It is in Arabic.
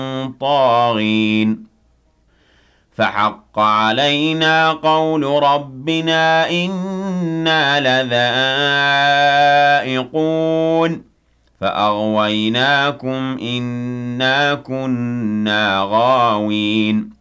طاغين فحق علينا قول ربنا إنا لذائقون فأغويناكم إنا كنا غاوين